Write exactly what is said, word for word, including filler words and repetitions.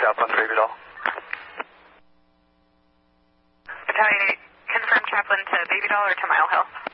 Chaplain to Baby Doll. Battalion eight, confirm Chaplain to Baby Doll or to Mile Hill?